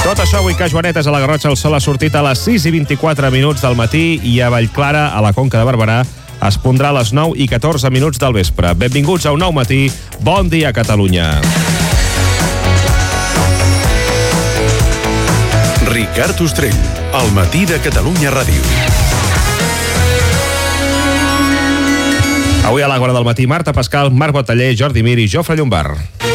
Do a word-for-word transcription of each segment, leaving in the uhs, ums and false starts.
Tot això avui que a Joanetes, a la Garrotxa, el sol ha sortit a les sis i vint-i-quatre minuts del matí i a Vallclara, a la Conca de Barberà, es pondrà a les nou i catorze minuts del vespre. Benvinguts a un nou matí. Bon dia, Catalunya. Ricard Ostrell, al matí de Catalunya Ràdio. Avui a l'Àgora del matí, Marta Pascal, Marc Boteller, Jordi Mir i Jofre Llombard.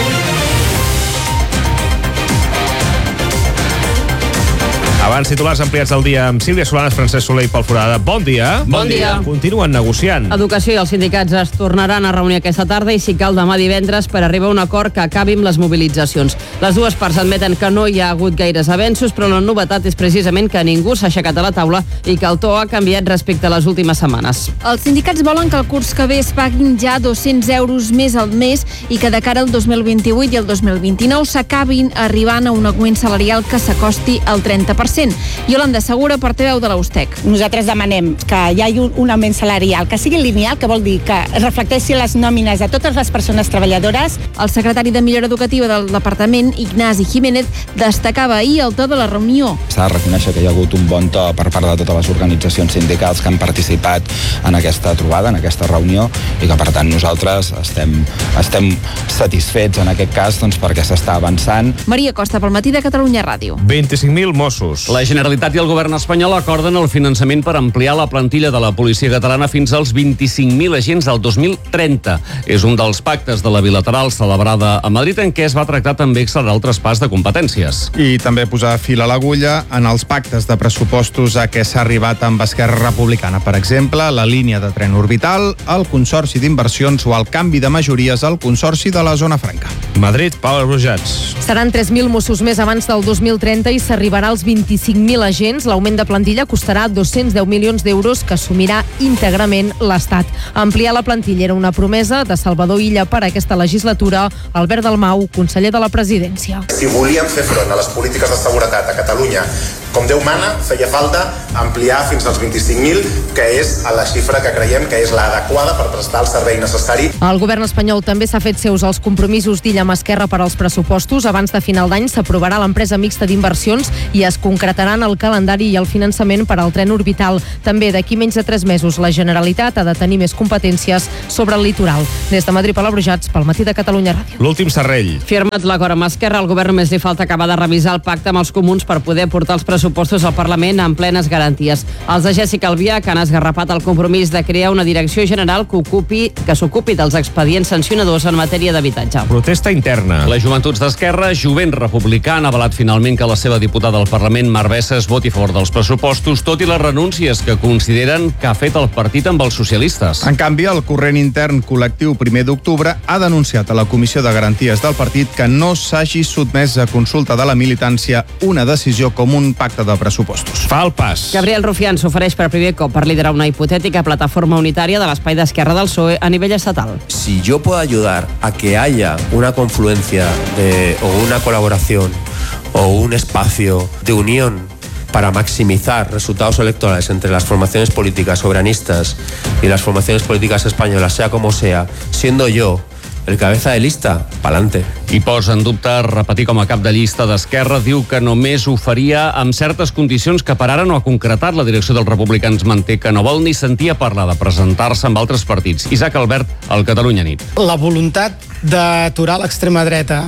Abans, titulars ampliats del dia amb Sílvia Solanes, Francesc Soler i Pol Forada. Bon dia. Bon dia. Continuen negociant. Educació i els sindicats es tornaran a reunir aquesta tarda i, si cal, demà divendres per arribar a un acord que acabi amb les mobilitzacions. Les dues parts admeten que no hi ha hagut gaires avenços, però la novetat és precisament que ningú s'ha aixecat a la taula i que el to ha canviat respecte a les últimes setmanes. Els sindicats volen que el curs que ve es paguin ja dos-cents euros més al mes i que de cara al dos mil vint-i-vuit i el dos mil vint-i-nou s'acabin arribant a un augment salarial que s'acosti al trenta per cent. Yolanda Segura, portaveu de la USTEC. Nosaltres demanem que hi hagi un, un augment salarial, que sigui lineal, que vol dir que es reflecteixi les nòmines de totes les persones treballadores. El secretari de Millora Educativa del Departament, Ignasi Jiménez, destacava ahir el to de la reunió. S'ha de reconèixer que hi ha hagut un bon to per part de totes les organitzacions sindicals que han participat en aquesta trobada, en aquesta reunió, i que per tant nosaltres estem, estem satisfets en aquest cas doncs, perquè s'està avançant. Maria Costa, pel matí de Catalunya Ràdio. vint-i-cinc mil Mossos. La Generalitat i el govern espanyol acorden el finançament per ampliar la plantilla de la policia catalana fins als vint-i-cinc mil agents al dos mil trenta. És un dels pactes de la bilateral celebrada a Madrid en què es va tractar també accelerar el traspàs de competències. I també posar fil a l'agulla en els pactes de pressupostos a què s'ha arribat amb Esquerra Republicana. Per exemple, la línia de tren orbital, el Consorci d'Inversions o el canvi de majories al Consorci de la Zona Franca. Madrid, Pau Brujats. Seran tres mil Mossos més abans del dos mil trenta i s'arribarà als vint-i-cinc mil agents. L'augment de plantilla costarà dos-cents deu milions d'euros que assumirà íntegrament l'Estat. Ampliar la plantilla era una promesa de Salvador Illa per a aquesta legislatura. Albert Dalmau, conseller de la Presidència. Si volíem fer front a les polítiques de seguretat a Catalunya com Déu mana, feia falta ampliar fins als vint-i-cinc mil, que és la xifra que creiem que és l'adequada per prestar el servei necessari. El govern espanyol també s'ha fet seus els compromisos d'Illa amb Esquerra per als pressupostos. Abans de final d'any s'aprovarà l'empresa mixta d'inversions i es concretaran el calendari i el finançament per al tren orbital. També d'aquí menys de tres mesos la Generalitat ha de tenir més competències sobre el litoral. Des de Madrid, Pol Brujats, pel matí de Catalunya Ràdio. L'últim serrell. Firmat l'acord amb Esquerra, al govern només li falta acabar de revisar el pacte amb els comuns per poder portar els pressupostos al Parlament amb plenes garanties. Els de Jessica Albiach han esgarrapat el compromís de crear una direcció general que ocupi que s'ocupi dels expedients sancionadors en matèria d'habitatge. Protesta interna. Les joventuts d'Esquerra, Jovent Republicà, han avalat finalment que la seva diputada al Parlament, Mar Bessas, voti a favor dels pressupostos, tot i les renúncies que consideren que ha fet el partit amb els socialistes. En canvi, el corrent intern col·lectiu primer d'octubre ha denunciat a la Comissió de Garanties del partit que no s'hagi sotmès a consulta de la militància una decisió com un pacte de pressupostos. Fa el pas. Gabriel Rufián s'ofereix per primer cop per liderar una hipotètica plataforma unitària de l'espai d'Esquerra del P S O E a nivell estatal. Si yo puedo ayudar a que haya una confluencia de, o una colaboración o un espacio de unión para maximizar resultados electorales entre las formaciones políticas soberanistas y las formaciones políticas españolas, sea como sea, siendo yo el cabeza de lista, pa'lante. I posa en dubte repetir com a cap de llista d'Esquerra. Diu que només ho faria amb certes condicions que per ara no ha concretat. La direcció dels republicans manté que no vol ni sentir a parlar de presentar-se amb altres partits. Isaac Albert, al Catalunya Nit. La voluntat d'aturar l'extrema dreta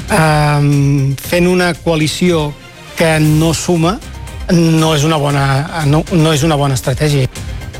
eh, fent una coalició que no suma no és una bona, no, no és una bona estratègia.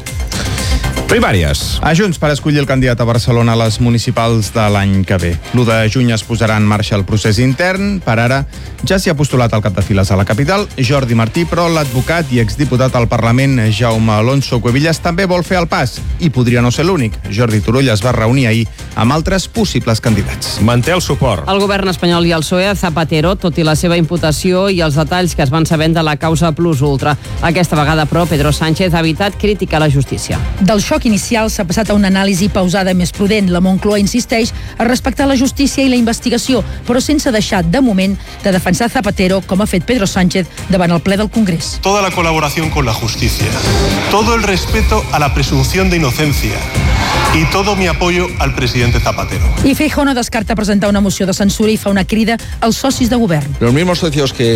Primàries. A Junts per escollir el candidat a Barcelona a les municipals de l'any que ve. l'u de juny es posarà en marxa el procés intern. Per ara ja s'hi ha postulat el cap de files a la capital, Jordi Martí, però l'advocat i exdiputat al Parlament, Jaume Alonso Cuevillas, també vol fer el pas. I podria no ser l'únic. Jordi Turull es va reunir ahir amb altres possibles candidats. Manté el suport. El govern espanyol i el P S O E a Zapatero, tot i la seva imputació i els detalls que es van sabent de la causa Plus Ultra. Aquesta vegada, però, Pedro Sánchez ha evitat crítica a la justícia. Del xoc inicial s'ha passat a una anàlisi pausada més prudent. La Moncloa insisteix a respectar la justícia i la investigació, però sense deixar, de moment, de defensar Zapatero, com ha fet Pedro Sánchez davant el ple del Congrés. Toda la colaboración con la justicia, todo el respeto a la presunción de inocencia y todo mi apoyo al presidente Zapatero. I Feijóo no descarta presentar una moció de censura i fa una crida als socis de govern. Los mismos socios que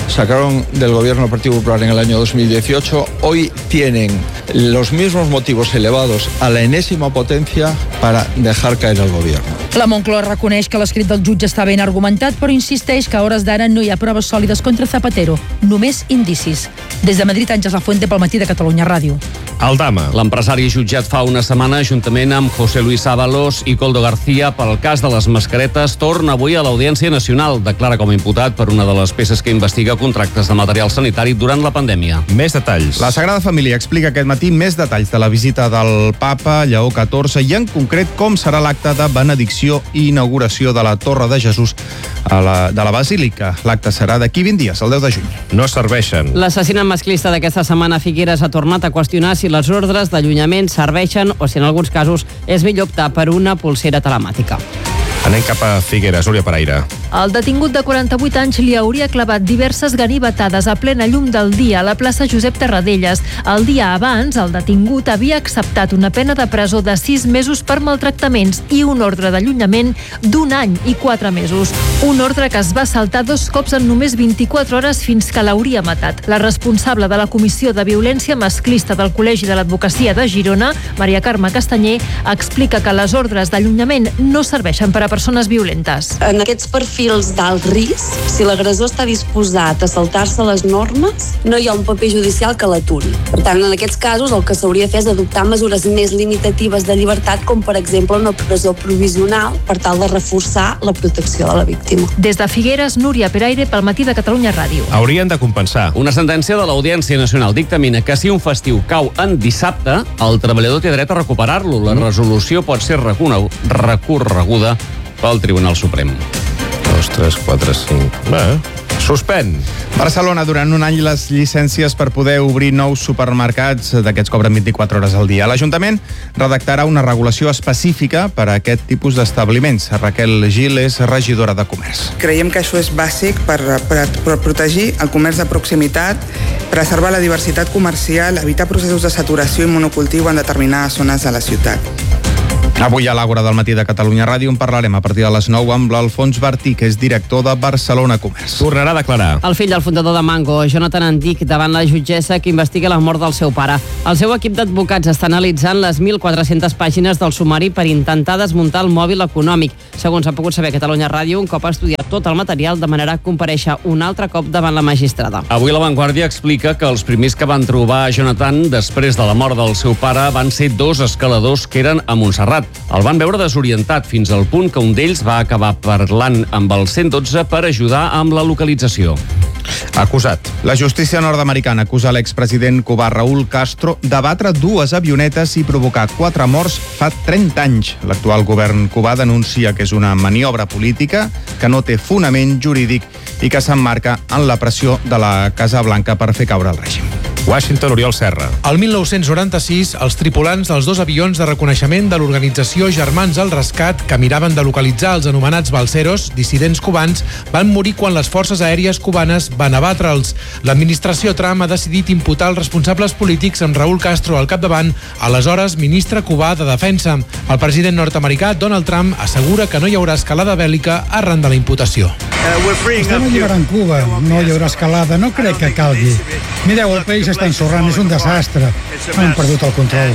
sacaron del gobierno del Partido Popular en el año dos mil dieciocho, hoy tienen los mismos motivos elevados a la enésima potencia para dejar caer al gobierno. La Moncloa reconeix que l'escrit del jutge està ben argumentat, però insisteix que a hores d'ara no hi ha proves sòlides contra Zapatero, només indicis. Des de Madrid, Àngels Lafuente, pel Matí de Catalunya Ràdio. Aldama. L'empresari jutjat fa una setmana, juntament amb José Luis Ábalos i Coldo García, pel cas de les mascaretes, torna avui a l'Audiència Nacional. Declara com a imputat per una de les peces que investiga contractes de material sanitari durant la pandèmia. Més detalls. La Sagrada Família explica aquest matí més detalls de la visita del papa Lleó catorze i en concret com serà l'acte de benedicció i inauguració de la Torre de Jesús a la, de la Basílica. L'acte serà d'aquí vint dies, el deu de juny. No serveixen. L'assassinat masclista d'aquesta setmana a Figueres ha tornat a qüestionar si les ordres d'allunyament serveixen o si en alguns casos és millor optar per una pulsera telemàtica. Anem cap a Figueres, Núria Paraire. El detingut de quaranta-vuit anys li hauria clavat diverses ganivetades a plena llum del dia a la plaça Josep Tarradellas. El dia abans, el detingut havia acceptat una pena de presó de sis mesos per maltractaments i un ordre d'allunyament d'un any i quatre mesos. Un ordre que es va saltar dos cops en només vint-i-quatre hores fins que l'hauria matat. La responsable de la Comissió de Violència Masclista del Col·legi de l'Advocacia de Girona, Maria Carme Castanyer, explica que les ordres d'allunyament no serveixen per a persones violentes. En aquests perfils d'alt risc, si l'agressor està disposat a saltar-se les normes, no hi ha un paper judicial que l'aturi. Per tant, en aquests casos, el que s'hauria de fer és adoptar mesures més limitatives de llibertat, com per exemple una presó provisional, per tal de reforçar la protecció de la víctima. Des de Figueres, Núria Peraire, pel Matí de Catalunya Ràdio. Haurien de compensar. Una sentència de l'Audiència Nacional dictamina que si un festiu cau en dissabte, el treballador té dret a recuperar-lo. La resolució pot ser recorreguda pel Tribunal Suprem. Dos, tres, quatre, cinc... Bé, suspèn. Barcelona, durant un any les llicències per poder obrir nous supermercats d'aquests cobren vint-i-quatre hores al dia. L'Ajuntament redactarà una regulació específica per a aquest tipus d'establiments. Raquel Gil és regidora de Comerç. Creiem que això és bàsic per, per, per protegir el comerç de proximitat, preservar la diversitat comercial, evitar processos de saturació i monocultiu en determinades zones de la ciutat. Avui a l'Àgora del Matí de Catalunya Ràdio en parlarem a partir de les nou amb l'Alfons Bertí, que és director de Barcelona Comerç. Tornarà a declarar. El fill del fundador de Mango, Jonathan Antic, davant la jutgessa que investiga la mort del seu pare. El seu equip d'advocats està analitzant les mil quatre-centes pàgines del sumari per intentar desmuntar el mòbil econòmic. Segons ha pogut saber Catalunya Ràdio, un cop ha estudiat tot el material, demanarà comparèixer un altre cop davant la magistrada. Avui La Vanguardia explica que els primers que van trobar Jonathan després de la mort del seu pare van ser dos escaladors que eren a Montserrat. El van veure desorientat fins al punt que un d'ells va acabar parlant amb el cent dotze per ajudar amb la localització. Acusat. La justícia nord-americana acusa l'expresident cubà Raúl Castro de batre dues avionetes i provocar quatre morts fa trenta anys. L'actual govern cubà denuncia que és una maniobra política que no té fonament jurídic i que s'emmarca en la pressió de la Casa Blanca per fer caure el règim. Washington, Oriol Serra. El mil nou-cents noranta-sis, els tripulants dels dos avions de reconeixement de l'organització Germans al Rescat, que miraven de localitzar els anomenats balseros, dissidents cubans, van morir quan les forces aèries cubanes van abatre'ls. L'administració Trump ha decidit imputar els responsables polítics amb Raúl Castro al capdavant, aleshores ministre cubà de Defensa. El president nord-americà Donald Trump assegura que no hi haurà escalada bèl·lica arran de la imputació. Estem alliberant Cuba, no hi haurà escalada, no crec que calgui. Mireu, el país està ensorrant, és un desastre. Han perdut el control.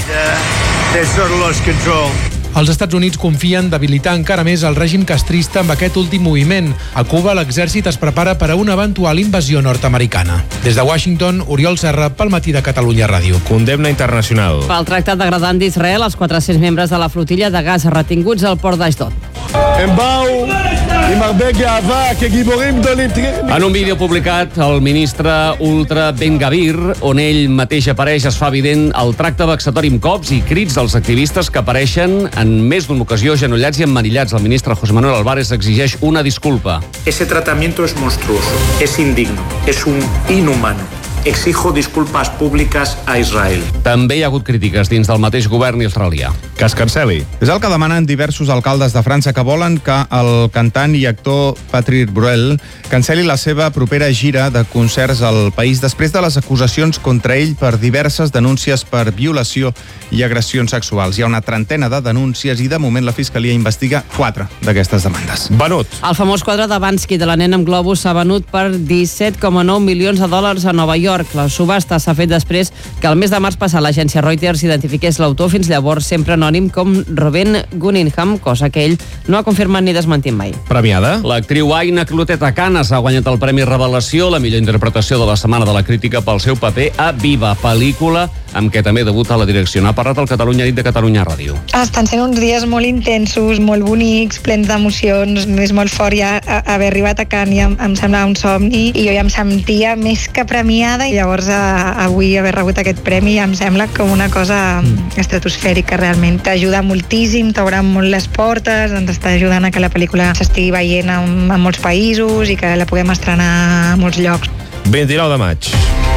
Els Estats Units confien debilitar encara més el règim castrista amb aquest últim moviment. A Cuba, l'exèrcit es prepara per a una eventual invasió nord-americana. Des de Washington, Oriol Serra, pel Matí de Catalunya Ràdio. Condemna internacional. Pel tractat degradant d'Israel, els quatre-cents membres de la flotilla de gas retinguts al port d'Ashdod. En un vídeo publicat, el ministre Ultra Ben Gavir, on ell mateix apareix, es fa evident el tracte vexatori amb cops i crits dels activistes que apareixen en més d'una ocasió genollats i emmanillats. El ministre José Manuel Álvarez exigeix una disculpa. Ese tratamiento es monstruoso, es indigno, es un inhumano. Exijo disculpas públiques a Israel. També hi ha hagut crítiques dins del mateix govern israelià. Que es canceli. És el que demanen diversos alcaldes de França que volen que el cantant i actor Patrick Bruel canceli la seva propera gira de concerts al país després de les acusacions contra ell per diverses denúncies per violació i agressions sexuals. Hi ha una trentena de denúncies i de moment la Fiscalia investiga quatre d'aquestes demandes. Venut. El famós quadre de Bansky de la nena amb globus s'ha venut per disset coma nou milions de dòlars a Nova York. La subhasta s'ha fet després que el mes de març passat l'agència Reuters identifiqués l'autor, fins llavors sempre anònim, com Robin Cunningham, cosa que ell no ha confirmat ni desmentit mai. Premiada. L'actriu Aina Clotet a Canes ha guanyat el Premi Revelació, la millor interpretació de la Setmana de la Crítica pel seu paper a Viva, pel·lícula amb què també debuta la direcció. N'ha parlat el Catalunya Nit de Catalunya Ràdio. Estan sent uns dies molt intensos, molt bonics, plens d'emocions. És molt fort ja haver arribat a Cannes, ja em semblava un somni i jo ja em sentia més que premiada i llavors a, avui haver rebut aquest premi ja em sembla com una cosa estratosfèrica realment. T'ajuda moltíssim, t'obre molt les portes, ens està ajudant a que la pel·lícula s'estigui veient en, en molts països i que la puguem estrenar a molts llocs. vint-i-nou de maig.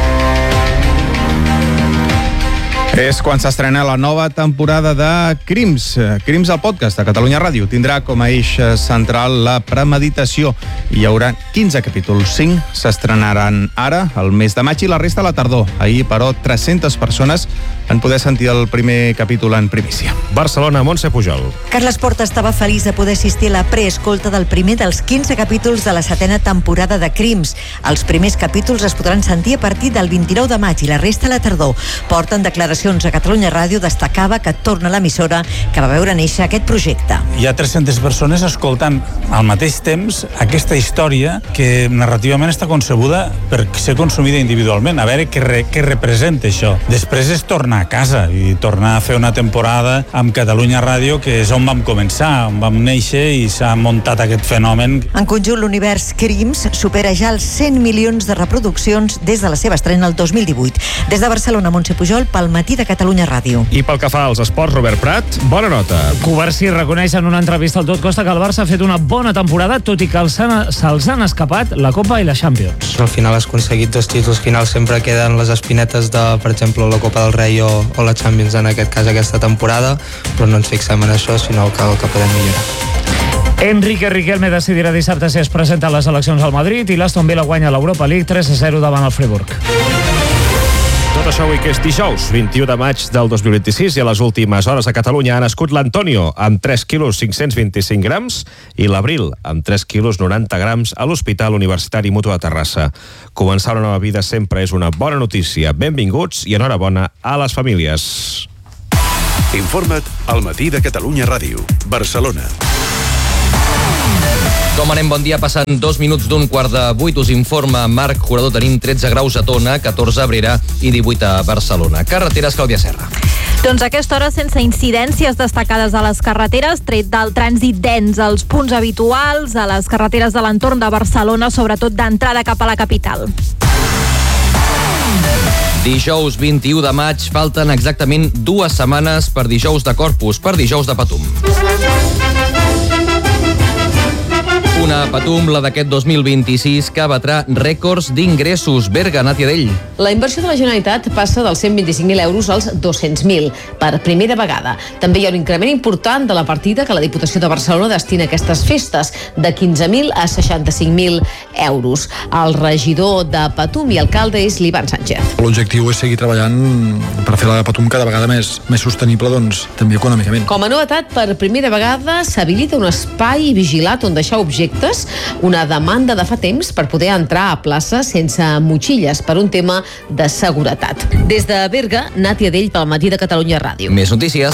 És quan s'estrena la nova temporada de Crims. Crims, el podcast de Catalunya Ràdio, tindrà com a eix central la premeditació. Hi haurà quinze capítols, cinc s'estrenaran ara, al mes de maig, i la resta a la tardor. Ahir, però, tres-centes persones van poder sentir el primer capítol en primícia. Barcelona, Montse Pujol. Carles Porta estava feliç de poder assistir a la preescolta del primer dels quinze capítols de la setena temporada de Crims. Els primers capítols es podran sentir a partir del vint-i-nou de maig i la resta a la tardor. Porta en declaracions a Catalunya Ràdio destacava que torna a l'emissora que va veure néixer aquest projecte. Hi ha tres-centes persones escoltant al mateix temps aquesta història que narrativament està concebuda per ser consumida individualment, a veure què, re, què representa això. Després és tornar a casa i tornar a fer una temporada amb Catalunya Ràdio, que és on vam començar, on vam néixer i s'ha muntat aquest fenomen. En conjunt, l'univers Crims supera ja els cent milions de reproduccions des de la seva estrena el dos mil divuit. Des de Barcelona, Montse Pujol, pel Matí de Catalunya Ràdio. I pel que fa als esports, Robert Prat, bona nota. Covarsí reconeix en una entrevista al Tot Costa que el Barça ha fet una bona temporada, tot i que se'ls han escapat la Copa i la Champions. Al final has aconseguit dos títols finals, sempre queden les espinetes de, per exemple, la Copa del Rei o, o la Champions, en aquest cas aquesta temporada, però no ens fixem en això, sinó que, que podem millorar. Enrique Riquelme decidirà dissabte si es presenta a les eleccions al Madrid i l'Aston Villa guanya l'Europa League tres a zero davant el Friburg. Tot això avui que és dijous, vint-i-u de maig del dos mil vint-i-sis, i a les últimes hores a Catalunya ha nascut l'Antonio amb tres quilos cinc-cents vint-i-cinc grams i l'Abril amb tres quilos noranta grams a l'Hospital Universitari Mutu de Terrassa. Començar una nova vida sempre és una bona notícia. Benvinguts i enhorabona a les famílies. Informa't al Matí de Catalunya Ràdio, Barcelona. Com anem? Bon dia. Passant dos minuts d'un quart de vuit. Us informa Marc Jurador. Tenim tretze graus a Tona, catorze a Abrera i divuit a Barcelona. Carreteres, Clàudia Serra. Doncs a aquesta hora sense incidències destacades a les carreteres, tret del trànsit dens als punts habituals, a les carreteres de l'entorn de Barcelona, sobretot d'entrada cap a la capital. Dijous vint-i-u de maig, falten exactament dues setmanes per dijous de Corpus, per dijous de Patum. Una Patum, la d'aquest dos mil vint-i-sis, que batrà rècords d'ingressos. Berga, Nàtia Dell. La inversió de la Generalitat passa dels cent vint-i-cinc mil euros als dos-cents mil, per primera vegada. També hi ha un increment important de la partida que la Diputació de Barcelona destina a aquestes festes, de quinze mil a seixanta-cinc mil euros. El regidor de Patum i alcalde és l'Ivan Sánchez. L'objectiu és seguir treballant per fer la Patum cada vegada més, més sostenible, doncs, també econòmicament. Com a novetat, per primera vegada s'habilita un espai vigilat on deixar objectes, una demanda de fa temps per poder entrar a plaça sense motxilles per un tema de seguretat. Des de Berga, Nàtia Dell pel Matí de Catalunya Ràdio. Més notícies.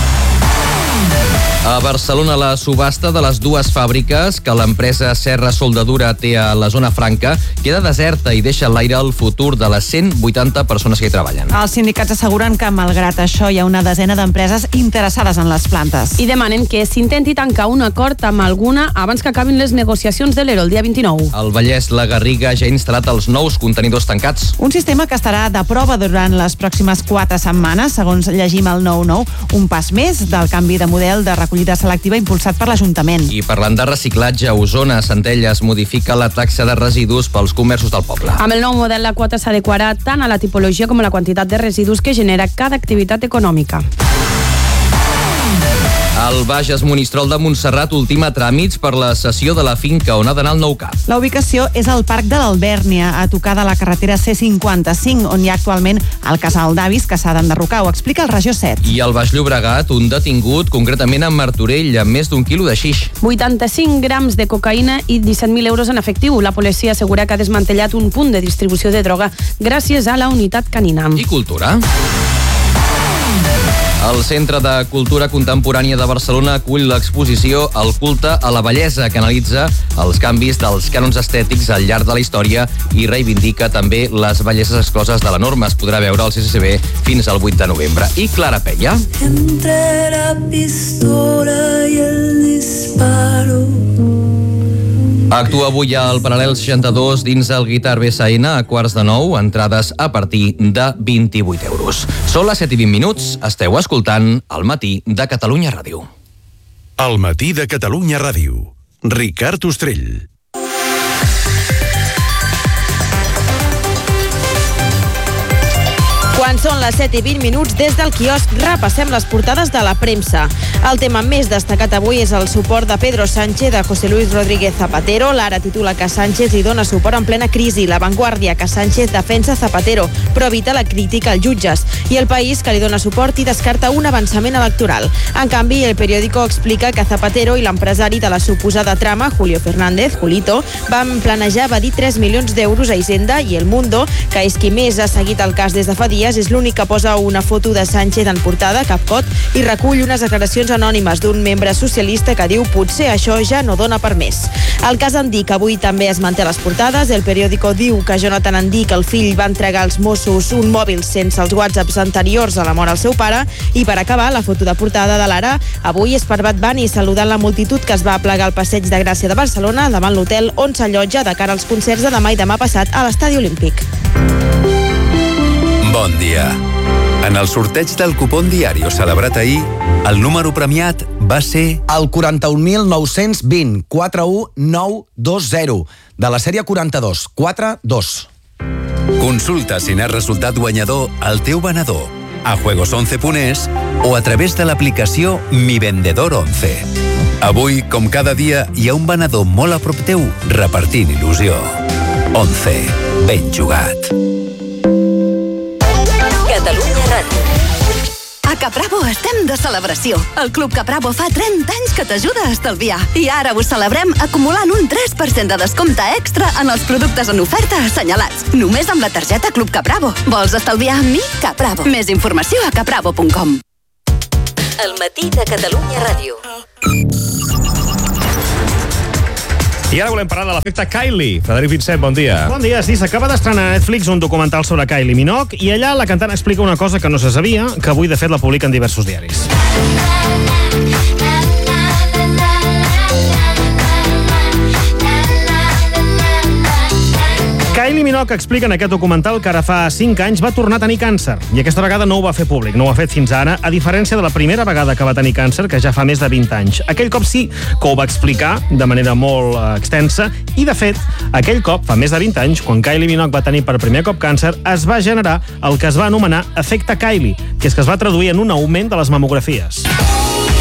A Barcelona, la subhasta de les dues fàbriques que l'empresa Serra Soldadura té a la zona franca queda deserta i deixa a l'aire el futur de les cent vuitanta persones que hi treballen. Els sindicats asseguren que, malgrat això, hi ha una desena d'empreses interessades en les plantes. I demanen que s'intenti tancar un acord amb alguna abans que acabin les negociacions de l'E R O el dia vint-i-nou. El Vallès, la Garriga, ja ha instal·lat els nous contenidors tancats. Un sistema que estarà de prova durant les pròximes quatre setmanes, segons llegim al nou nou, un pas més del canvi de model de recollida recollida selectiva impulsat per l'Ajuntament. I parlant de reciclatge, Osona, Centelles modifica la taxa de residus pels comerços del poble. Amb el nou model, la quota s'adequarà tant a la tipologia com a la quantitat de residus que genera cada activitat econòmica. El Bages Monistrol de Montserrat ultima tràmits per la cessió de la finca on ha d'anar el nou C A P. La ubicació és al Parc de l'Albèrnia, a tocar de la carretera C cinquanta-cinc, on hi ha actualment el casal d'avis que s'ha d'enderrocar. Ho explica el Regió set. I al Baix Llobregat, un detingut, concretament a Martorell, amb més d'un quilo de xix. vuitanta-cinc grams de cocaïna i disset mil euros en efectiu. La policia assegura que ha desmantellat un punt de distribució de droga gràcies a la unitat canina. I cultura. El Centre de Cultura Contemporània de Barcelona acull l'exposició El culte a la bellesa, que analitza els canvis dels cànons estètics al llarg de la història i reivindica també les belleses excloses de la norma. Es podrà veure al C C C B fins al vuit de novembre. I Clara Peia. Entre la pistola i el disparo. Actua avui al Paral·lel seixanta-dos dins el Guitar B S N a quarts de nou, entrades a partir de vint-i-vuit euros. Són les set i vint minuts, esteu escoltant El matí de Catalunya Ràdio. El matí de Catalunya Ràdio. Ricard Ostrell. Quan són les set i vint minuts, des del quiosc repassem les portades de la premsa. El tema més destacat avui és el suport de Pedro Sánchez a José Luis Rodríguez Zapatero. L'Ara titula que Sánchez li dona suport en plena crisi. La Vanguardia, que Sánchez defensa Zapatero, però evita la crítica als jutges. I El País, que li dona suport i descarta un avançament electoral. En canvi, El Periódico explica que Zapatero i l'empresari de la suposada trama, Julio Fernández, Julito, van planejar evadir tres milions d'euros a Hisenda, i El Mundo, que és qui més ha seguit el cas des de fa dies, és l'únic que posa una foto de Sánchez en portada, Capcot, i recull unes declaracions anònimes d'un membre socialista que diu potser això ja no dona per més. El cas Andic avui també es manté a les portades. El Periódico diu que Jonathan Andic, el fill, va entregar als Mossos un mòbil sense els whatsapps anteriors a la mort al seu pare. I per acabar, la foto de portada de l'Ara avui és per Bad Bunny saludant la multitud que es va aplegar al Passeig de Gràcia de Barcelona davant l'hotel on s'allotja de cara als concerts de demà i demà passat a l'Estadi Olímpic. Bon dia. En el sorteig del cupón Diario celebrat ahir, el número premiat va ser el quaranta-un mil nou-cents vint quatre u nou dos zero de la sèrie quaranta-dos quatre dos. Consulta si n'has resultat guanyador al teu venedor, a juegos once punt es o a través de l'aplicació Mi Vendedor once. Avui, com cada dia, hi ha un venedor molt a prop teu repartint il·lusió. once. Ben jugat. Catalunya Ràdio. A Capravo estem de celebració. El Club Capravo fa trenta anys que t'ajuda a estalviar. I ara ho celebrem acumulant un tres per cent de descompte extra en els productes en oferta assenyalats. Només amb la targeta Club Capravo. Vols estalviar amb mi? Capravo. Més informació a capravo punt com. El matí de Catalunya Ràdio. I ara volem parlar de l'efecte Kylie. Frederic Vincent, bon dia. Bon dia, sí, s'acaba d'estrenar a Netflix un documental sobre Kylie Minogue i allà la cantant explica una cosa que no se sabia, que avui de fet la publiquen diversos diaris. Kylie Minogue explica en aquest documental que ara fa cinc anys va tornar a tenir càncer i aquesta vegada no ho va fer públic, no ho ha fet fins ara, a diferència de la primera vegada que va tenir càncer, que ja fa més de vint anys. Aquell cop sí que ho va explicar de manera molt eh, extensa i, de fet, aquell cop, fa més de vint anys, quan Kylie Minogue va tenir per primer cop càncer, es va generar el que es va anomenar efecte Kylie, que és que es va traduir en un augment de les mamografies.